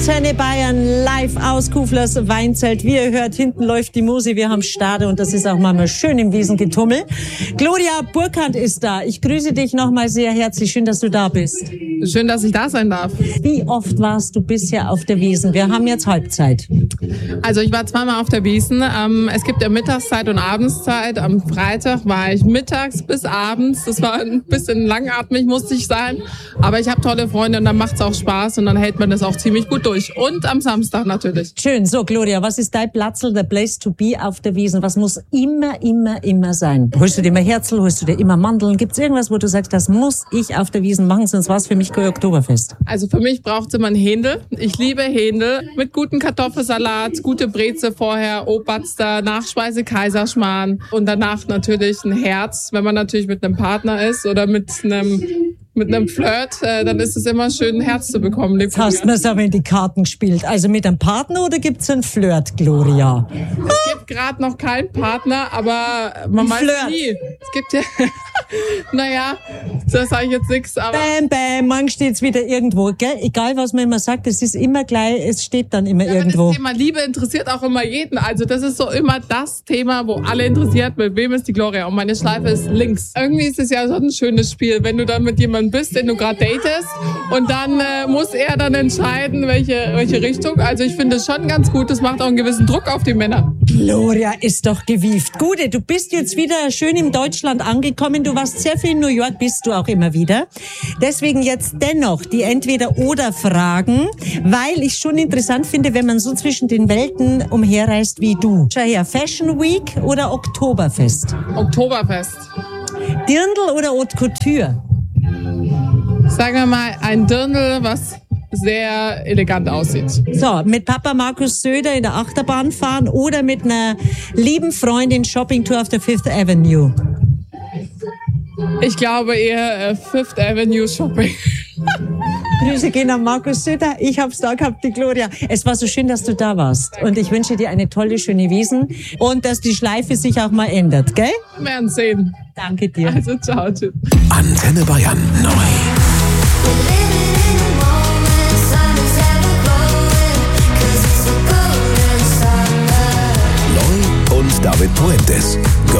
Antenne Bayern live aus Kuflers Weinzelt. Wie ihr hört, hinten läuft die Musik, wir haben Stade und das ist auch mal schön im Wiesengetummel. Gloria Burkhardt ist da. Ich grüße dich nochmal sehr herzlich. Schön, dass du da bist. Schön, dass ich da sein darf. Wie oft warst du bisher auf der Wiesn? Wir haben jetzt Halbzeit. Also ich war zweimal auf der Wiesn. Es gibt ja Mittagszeit und Abendszeit. Am Freitag war ich mittags bis abends. Das war ein bisschen langatmig, musste ich sein. Aber ich habe tolle Freunde und dann macht's auch Spaß und dann hält man das auch ziemlich gut durch. Und am Samstag natürlich. Schön. So, Gloria, was ist dein Platzl, der Place to be auf der Wiesn? Was muss immer sein? Holst du dir immer Herzl, holst du dir immer Mandeln? Gibt's irgendwas, wo du sagst, das muss ich auf der Wiesn machen, sonst war's für mich kein Oktoberfest? Also für mich braucht's immer ein Händel. Ich liebe Händel mit guten Kartoffelsalat, gute Breze vorher, Oberster, Nachspeise Kaiserschmarrn und danach natürlich ein Herz, wenn man natürlich mit einem Partner ist oder mit einem Flirt, dann ist es immer schön, ein Herz zu bekommen. Jetzt hast du mir's aber in die Karten gespielt. Also mit einem Partner oder gibt's einen Flirt, Gloria? Es gibt gerade noch keinen Partner, aber man weiß nie. Es gibt ja, naja, das sage ich jetzt nichts, aber... Bam, bam, morgen steht's wieder irgendwo, gell? Egal, was man immer sagt, es ist immer gleich, es steht dann immer irgendwo. Das Thema Liebe interessiert auch immer jeden. Also das ist so immer das Thema, wo alle interessiert, mit wem ist die Gloria? Und meine Schleife ist links. Irgendwie ist es ja so ein schönes Spiel, wenn du dann mit jemandem bist, den du gerade datest und dann muss er dann entscheiden, welche Richtung. Also ich finde es schon ganz gut, das macht auch einen gewissen Druck auf die Männer. Gloria ist doch gewieft. Gude, du bist jetzt wieder schön in Deutschland angekommen. Du warst sehr viel in New York, bist du auch immer wieder. Deswegen jetzt dennoch die Entweder-oder-Fragen, weil ich schon interessant finde, wenn man so zwischen den Welten umherreist wie du. Schau her, Fashion Week oder Oktoberfest? Oktoberfest. Dirndl oder Haute Couture? Sagen wir mal ein Dirndl, was sehr elegant aussieht. So, mit Papa Markus Söder in der Achterbahn fahren oder mit einer lieben Freundin Shoppingtour auf der Fifth Avenue? Ich glaube eher Fifth Avenue Shopping. Grüße gehen an Markus Söder. Ich hab's da gehabt, die Gloria. Es war so schön, dass du da warst. Und ich wünsche dir eine tolle, schöne Wiesn und dass die Schleife sich auch mal ändert, gell? Wir werden sehen. Danke dir. Also ciao, tschüss. Antenne Bayern neu. Neu und David Puentes.